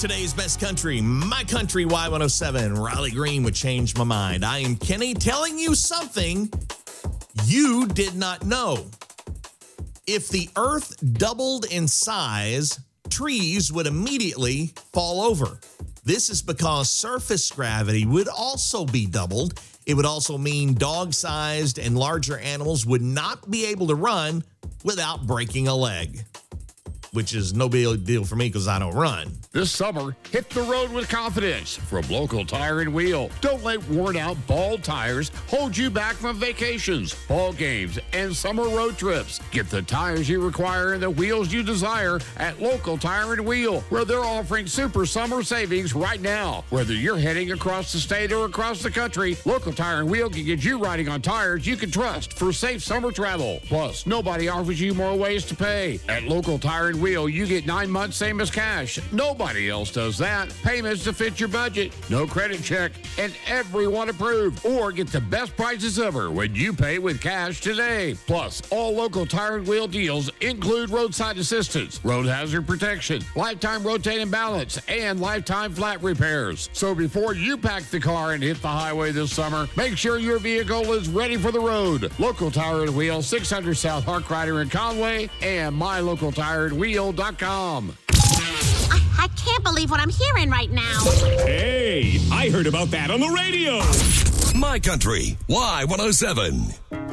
Today's best country, My Country Y107. Riley Green would change my mind. I am Kenny telling you something you did not know. If the earth doubled in size, trees would immediately fall over. This is because surface gravity would also be doubled. It would also mean dog-sized and larger animals would not be able to run without breaking a leg, which is no big deal for me because I don't run. This summer, hit the road with confidence from Local Tire and Wheel. Don't let worn-out, bald tires hold you back from vacations, ball games, and summer road trips. Get the tires you require and the wheels you desire at Local Tire and Wheel, where they're offering super summer savings right now. Whether you're heading across the state or across the country, Local Tire and Wheel can get you riding on tires you can trust for safe summer travel. Plus, nobody offers you more ways to pay. At Local Tire and Wheel, you get 9 months same as cash. Nobody else does that. Payments to fit your budget, no credit check, and everyone approved. Or get the best prices ever when you pay with cash today. Plus, all Local Tire and Wheel deals include roadside assistance, road hazard protection, lifetime rotating balance, and lifetime flat repairs. So before you pack the car and hit the highway this summer, make sure your vehicle is ready for the road. Local Tire and Wheel, 600 South Harkrider in Conway, and mylocaltireandwheel.com. I can't believe what I'm hearing right now. Hey, I heard about that on the radio. My Country Y107.